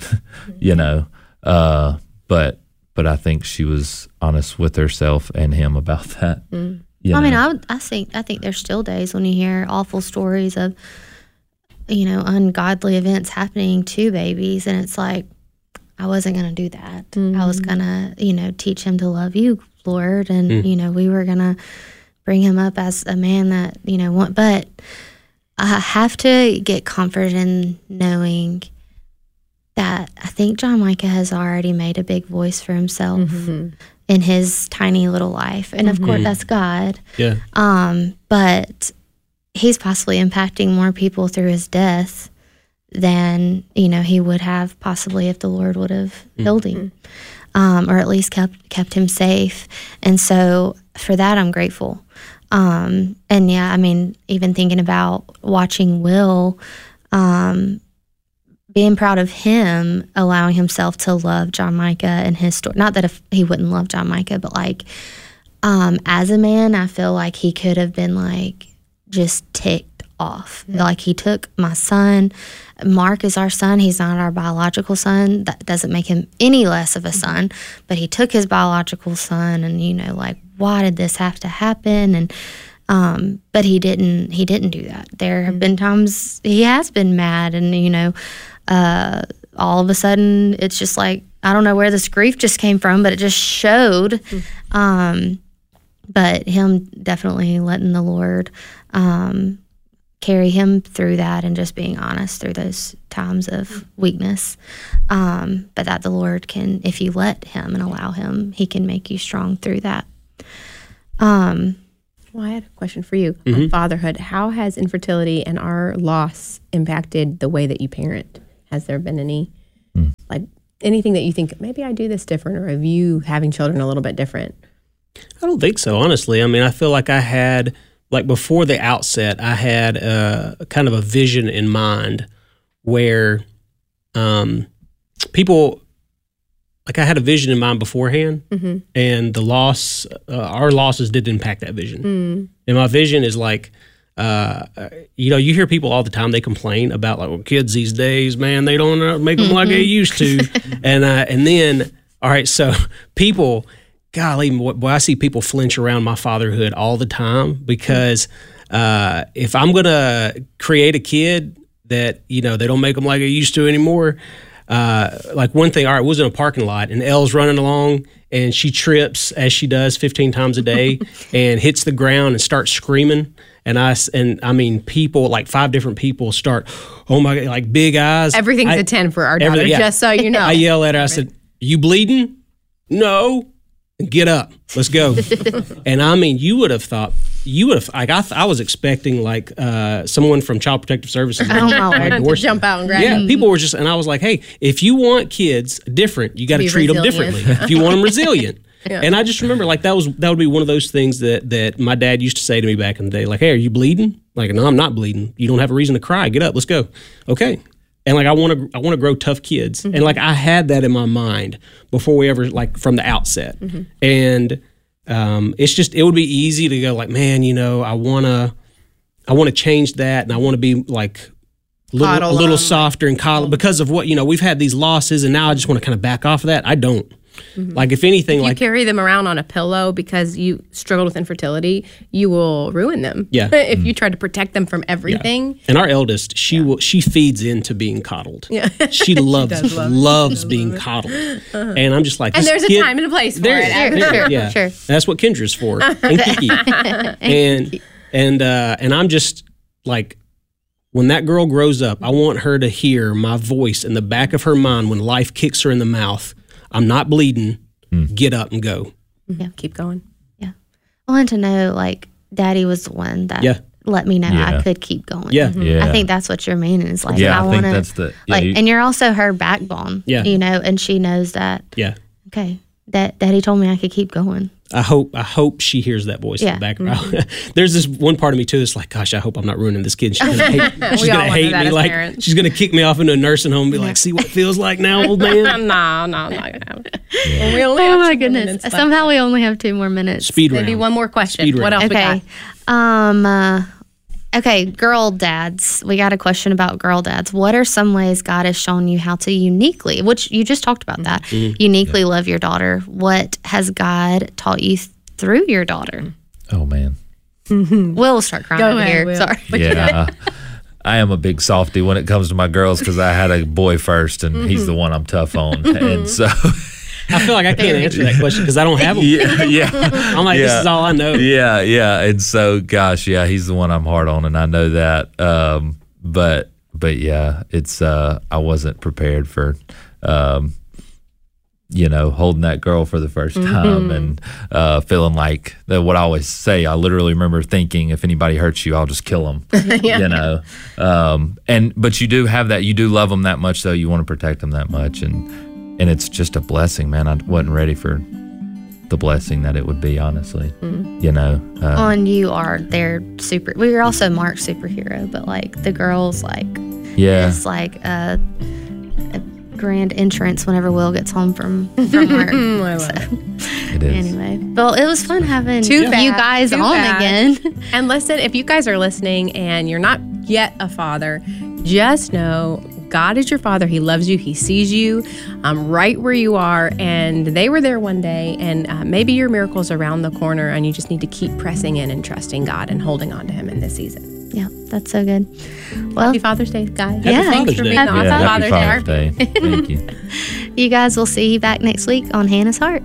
but I think she was honest with herself and him about that. I think there's still days when you hear awful stories of, ungodly events happening to babies, and it's like, I wasn't going to do that. I was going to, teach him to love you, Lord, and we were going to bring him up as a man that but I have to get comfort in knowing that I think John Micah has already made a big voice for himself. In his tiny little life. And of course that's God. Yeah. But he's possibly impacting more people through his death than, he would have possibly if the Lord would have healed him. Or at least kept him safe. And so for that I'm grateful. And even thinking about watching Will, being proud of him, allowing himself to love John Micah and his story. Not that if he wouldn't love John Micah, but as a man, I feel like he could have been just ticked off. Yeah. He took my son. Mark is our son. He's not our biological son. That doesn't make him any less of a son, but he took his biological son and, why did this have to happen? And, but he didn't do that. There have been times he has been mad and, all of a sudden it's just I don't know where this grief just came from, but it just showed. But him definitely letting the Lord carry him through that and just being honest through those times of weakness. But that the Lord can, if you let him and allow him, he can make you strong through that. Well, I had a question for you on fatherhood. How has infertility and our loss impacted the way that you parent? Has there been any, like anything that you think, maybe I do this different, or have you having children a little bit different? I don't think so, honestly. I mean, I feel like I had, like before the outset, I had kind of a vision in mind where people, like I had a vision in mind beforehand, and the loss, our losses did impact that vision. And my vision is like, you know, you hear people all the time, they complain about like, well, kids these days, man, they don't make them like they used to. And then, all right, so people, golly, boy, I see people flinch around my fatherhood all the time because if I'm going to create a kid that, you know, they don't make them like they used to anymore, like one thing, all right, was in a parking lot and Elle's running along and she trips as she does 15 times a day and hits the ground and starts screaming. And I mean, people, like 5 different people start, oh my God, like big eyes. Everything's a 10 for our daughter, just so you know. I yell at her, I said, you bleeding? No. Get up. Let's go. And I mean, you would have, like, I was expecting like someone from Child Protective Services to jump out and grab you. Yeah, people were just, and I was like, hey, if you want kids different, you got to treat them differently. If you want them resilient. Yeah. And I just remember like that would be one of those things that my dad used to say to me back in the day, like, hey, are you bleeding? Like, no, I'm not bleeding. You don't have a reason to cry. Get up. Let's go. Okay. And like I want to grow tough kids. And like I had that in my mind before we ever, like, from the outset. And it's just, it would be easy to go like, man, you know, I want to change that, and I want to be like a little softer and coddle because of what, you know, we've had these losses, and now I just want to kind of back off of that. I don't. Like, if anything, if you carry them around on a pillow because you struggled with infertility, you will ruin them. Yeah. If you try to protect them from everything. Yeah. And our eldest, she feeds into being coddled. Yeah. She loves being coddled. And I'm just like, and there's a time and a place for it. Sure. That's what Kendra's for. And Kiki. and I'm just like, when that girl grows up, I want her to hear my voice in the back of her mind when life kicks her in the mouth. I'm not bleeding. Get up and go. Yeah, keep going. Yeah. I want to know, like, Daddy was the one that let me know I could keep going. Yeah. I think that's what you're meaning. Is like, I want think that's the and you're also her backbone. Yeah. You know, and she knows that. Yeah. Okay. That Daddy told me I could keep going. I hope she hears that voice in the background. There's this one part of me too that's like, gosh, I hope I'm not ruining this kid. She's gonna hate me. Like, parents. She's gonna kick me off into a nursing home and be like, see what it feels like now, old man. No, I'm not gonna have it. Well, we only have my goodness. Somehow we only have 2 more minutes. Speed round. Maybe one more question. Speed what else okay. we got? Okay, girl dads. We got a question about girl dads. What are some ways God has shown you how to uniquely, which you just talked about that, uniquely love your daughter? What has God taught you through your daughter? Oh, man. We'll start crying over here. Will. Sorry. Yeah. I am a big softie when it comes to my girls because I had a boy first, and he's the one I'm tough on. And so... I feel like I can't answer that question because I don't have them. Yeah. I'm like, this is all I know. Yeah. And so, gosh, he's the one I'm hard on, and I know that. But yeah, it's I wasn't prepared for, holding that girl for the first time and feeling like what I always say. I literally remember thinking, if anybody hurts you, I'll just kill them. You know. But you do have that. You do love them that much, though. You want to protect them that much, and it's just a blessing, man. I wasn't ready for the blessing that it would be, honestly. You know. And you are their super. We are also Mark's superhero, but like the girls, like it's like a grand entrance whenever Will gets home from work. It is. Anyway, well, it was fun having you guys on again. And listen, if you guys are listening and you're not yet a father, just know God is your father. He loves you. He sees you right where you are. And they were there one day. And maybe your miracle's around the corner and you just need to keep pressing in and trusting God and holding on to him in this season. Yeah, that's so good. Well, happy Father's Day, guys. Thanks for being on Father's Day. Thank you. You guys will see you back next week on Hannah's Heart.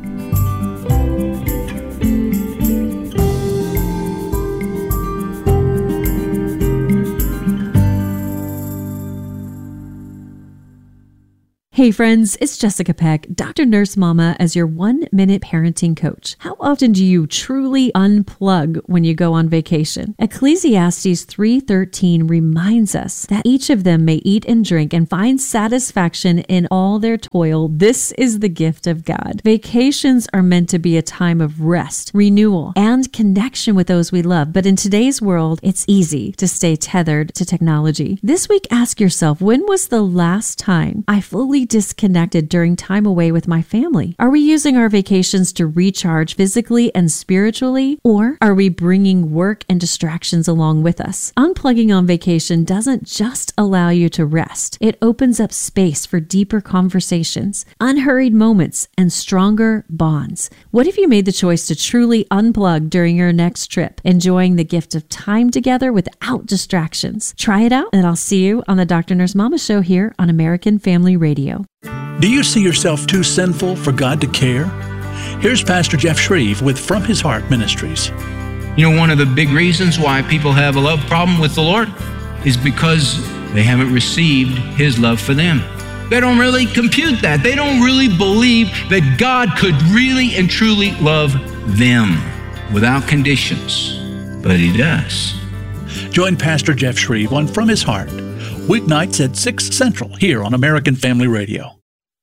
Hey friends, it's Jessica Peck, Dr. Nurse Mama, as your 1-minute parenting coach. How often do you truly unplug when you go on vacation? Ecclesiastes 3:13 reminds us that each of them may eat and drink and find satisfaction in all their toil. This is the gift of God. Vacations are meant to be a time of rest, renewal, and connection with those we love. But in today's world, it's easy to stay tethered to technology. This week, ask yourself, when was the last time I fully disconnected during time away with my family? Are we using our vacations to recharge physically and spiritually, or are we bringing work and distractions along with us? Unplugging on vacation doesn't just allow you to rest. It opens up space for deeper conversations, unhurried moments, and stronger bonds. What if you made the choice to truly unplug during your next trip, enjoying the gift of time together without distractions? Try it out, and I'll see you on the Dr. Nurse Mama Show here on American Family Radio. Do you see yourself too sinful for God to care? Here's Pastor Jeff Shreve with From His Heart Ministries. You know, one of the big reasons why people have a love problem with the Lord is because they haven't received His love for them. They don't really compute that. They don't really believe that God could really and truly love them without conditions. But He does. Join Pastor Jeff Shreve on From His Heart, weeknights at 6 Central here on American Family Radio.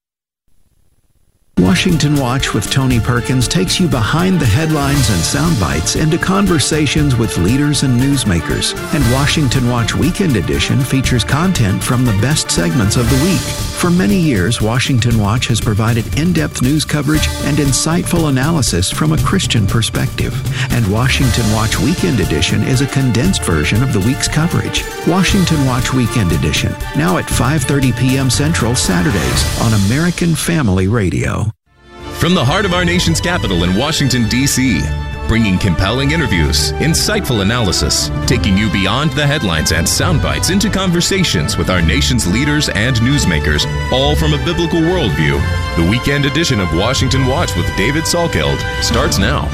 Washington Watch with Tony Perkins takes you behind the headlines and sound bites into conversations with leaders and newsmakers. And Washington Watch Weekend Edition features content from the best segments of the week. For many years, Washington Watch has provided in-depth news coverage and insightful analysis from a Christian perspective. And Washington Watch Weekend Edition is a condensed version of the week's coverage. Washington Watch Weekend Edition, now at 5:30 p.m. Central Saturdays on American Family Radio. From the heart of our nation's capital in Washington, D.C., bringing compelling interviews, insightful analysis, taking you beyond the headlines and sound bites into conversations with our nation's leaders and newsmakers, all from a biblical worldview. The weekend edition of Washington Watch with David Salkeld starts now.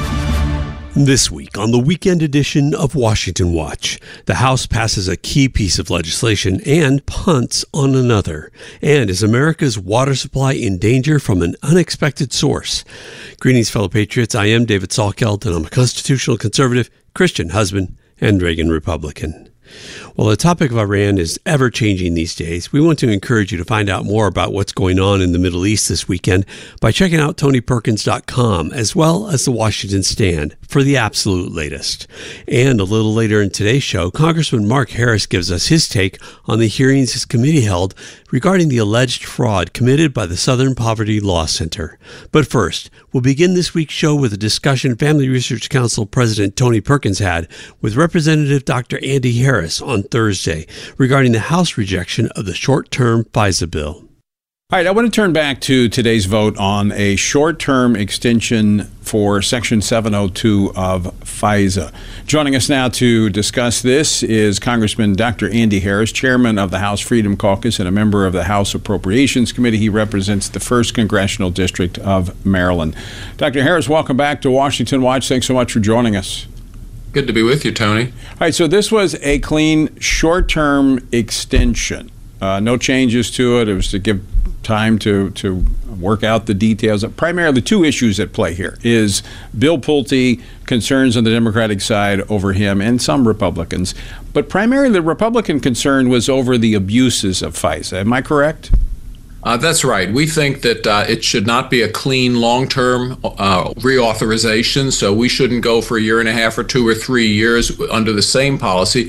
This week on the weekend edition of Washington Watch, the House passes a key piece of legislation and punts on another. And is America's water supply in danger from an unexpected source? Greetings, fellow patriots. I am David Salkeld, and I'm a constitutional conservative, Christian husband, and Reagan Republican. Well, the topic of Iran is ever-changing these days. We want to encourage you to find out more about what's going on in the Middle East this weekend by checking out TonyPerkins.com, as well as the Washington Stand, for the absolute latest. And a little later in today's show, Congressman Mark Harris gives us his take on the hearings his committee held regarding the alleged fraud committed by the Southern Poverty Law Center. But first, we'll begin this week's show with a discussion Family Research Council President Tony Perkins had with Representative Dr. Andy Harris on Thursday regarding the House rejection of the short-term FISA bill. All right, I want to turn back to today's vote on a short-term extension for Section 702 of FISA. Joining us now to discuss this is Congressman Dr. Andy Harris, chairman of the House Freedom Caucus and a member of the House Appropriations Committee. He represents the 1st Congressional District of Maryland. Dr. Harris, welcome back to Washington Watch. Thanks so much for joining us. Good to be with you, Tony. All right, so this was a clean short-term extension. No changes to it. It was to give time to work out the details. Primarily, two issues at play here is Bill Pulte, concerns on the Democratic side over him, and some Republicans. But primarily, the Republican concern was over the abuses of FISA. Am I correct? That's right. We think that it should not be a clean, long-term reauthorization, so we shouldn't go for a year and a half or 2 or 3 years under the same policy.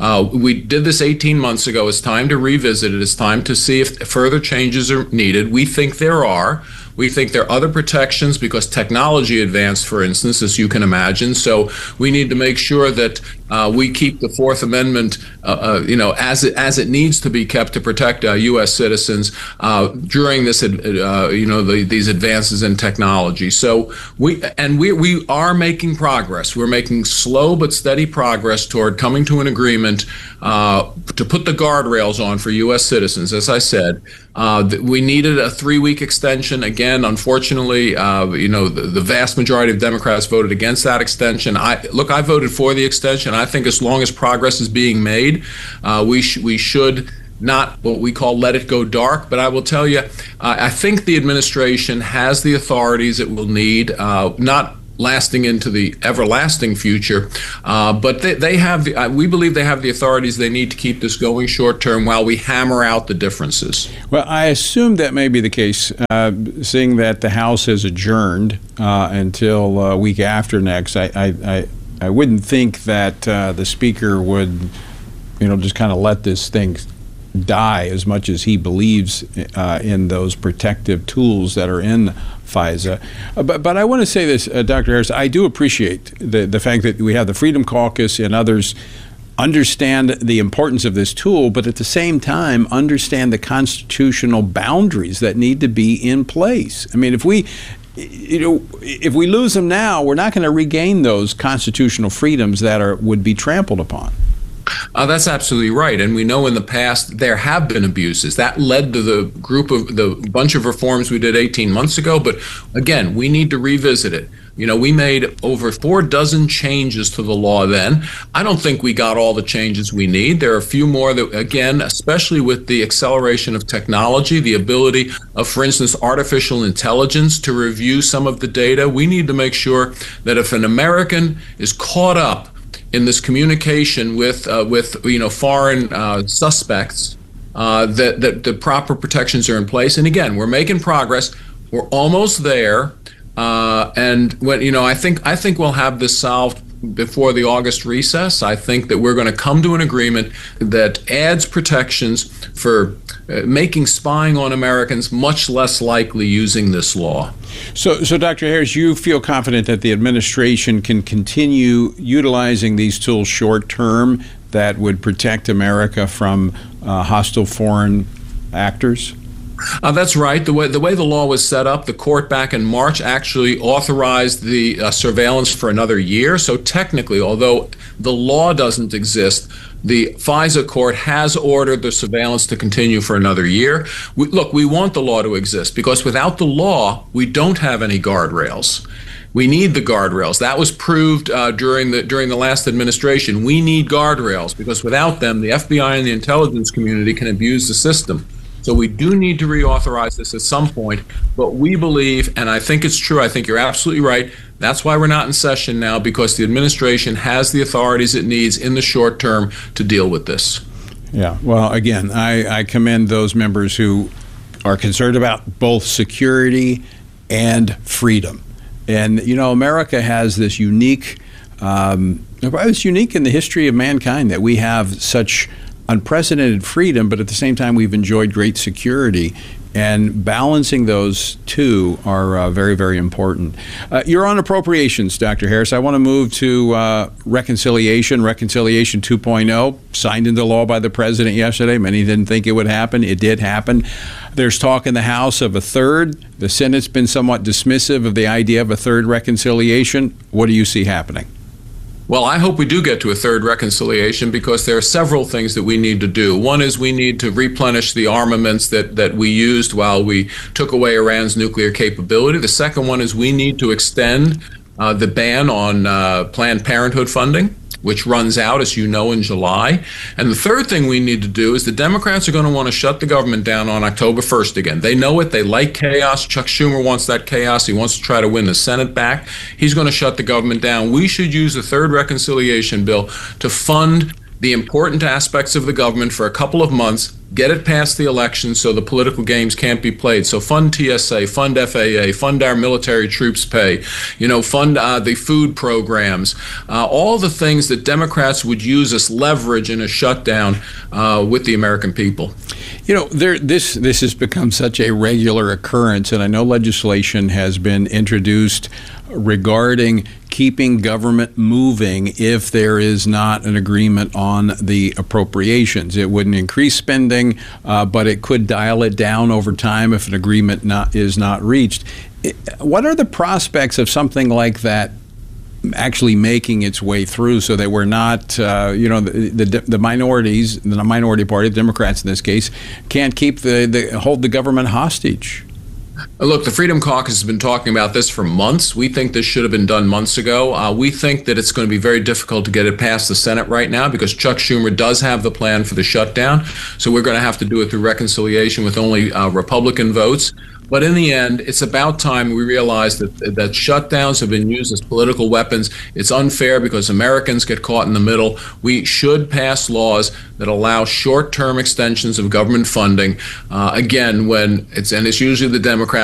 We did this 18 months ago. It's time to revisit it. It's time to see if further changes are needed. We think there are. We think there are other protections because technology advanced, for instance, as you can imagine. So we need to make sure that we keep the Fourth Amendment, as it needs to be kept to protect U.S. citizens during this, these advances in technology. So we are making progress. We're making slow but steady progress toward coming to an agreement to put the guardrails on for U.S. citizens. As I said, we needed a 3-week extension. Again, unfortunately, the vast majority of Democrats voted against that extension. I voted for the extension. I think as long as progress is being made, we should not what we call let it go dark. But I will tell you, I think the administration has the authorities it will need, not lasting into the everlasting future, but they have we believe they have the authorities they need to keep this going short term while we hammer out the differences. Well, I assume that may be the case, seeing that the House has adjourned until week after next. I wouldn't think that the Speaker would, just kind of let this thing die as much as he believes in those protective tools that are in FISA. But I want to say this, Dr. Harris, I do appreciate the fact that we have the Freedom Caucus and others understand the importance of this tool, but at the same time understand the constitutional boundaries that need to be in place. I mean, if we lose them now, we're not going to regain those constitutional freedoms that would be trampled upon. That's absolutely right. And we know in the past there have been abuses. That led to the bunch of reforms we did 18 months ago. But again, we need to revisit it. We made over 4 dozen changes to the law then. I don't think we got all the changes we need. There are a few more that, again, especially with the acceleration of technology, the ability of, for instance, artificial intelligence to review some of the data. We need to make sure that if an American is caught up in this communication with foreign suspects, that the proper protections are in place. And again, we're making progress. We're almost there, and when I think we'll have this solved before the August recess. I think that we're going to come to an agreement that adds protections for making spying on Americans much less likely using this law. So, Dr. Harris, you feel confident that the administration can continue utilizing these tools short term that would protect America from hostile foreign actors? That's right. The way the law was set up, the court back in March actually authorized the surveillance for another year. So technically, although the law doesn't exist, the FISA court has ordered the surveillance to continue for another year. We want the law to exist because without the law, we don't have any guardrails. We need the guardrails. That was proved during the last administration. We need guardrails because without them, the FBI and the intelligence community can abuse the system. So we do need to reauthorize this at some point, but we believe, and I think it's true, I think you're absolutely right, that's why we're not in session now, because the administration has the authorities it needs in the short term to deal with this. Yeah, well, again, I commend those members who are concerned about both security and freedom. And, America has this unique, it's unique in the history of mankind that we have such unprecedented freedom, but at the same time we've enjoyed great security, and balancing those two are very, very important. You're on appropriations, Dr. Harris. I want to move to reconciliation 2.0, signed into law by the president yesterday. Many didn't think it would happen. It did happen. There's talk in the House of a third. The Senate's been somewhat dismissive of the idea of a third reconciliation. What do you see happening? Well, I hope we do get to a third reconciliation because there are several things that we need to do. One is we need to replenish the armaments that we used while we took away Iran's nuclear capability. The second one is we need to extend the ban on Planned Parenthood funding, which runs out, as you know, in July. And the third thing we need to do is the Democrats are going to want to shut the government down on October 1st again. They know it. They like chaos. Chuck Schumer wants that chaos. He wants to try to win the Senate back. He's going to shut the government down. We should use the third reconciliation bill to fund the important aspects of the government for a couple of months, get it past the election so the political games can't be played. So fund TSA, fund FAA, fund our military troops pay, fund the food programs, all the things that Democrats would use as leverage in a shutdown with the American people. This has become such a regular occurrence, and I know legislation has been introduced regarding keeping government moving if there is not an agreement on the appropriations. It wouldn't increase spending, but it could dial it down over time if an agreement is not reached. What are the prospects of something like that actually making its way through so that we're not, the minorities, the minority party, the Democrats in this case, can't keep hold the government hostage? Look, the Freedom Caucus has been talking about this for months. We think this should have been done months ago. We think that it's going to be very difficult to get it past the Senate right now because Chuck Schumer does have the plan for the shutdown. So we're going to have to do it through reconciliation with only Republican votes. But in the end, it's about time we realize that shutdowns have been used as political weapons. It's unfair because Americans get caught in the middle. We should pass laws that allow short-term extensions of government funding. Again, it's usually the Democrats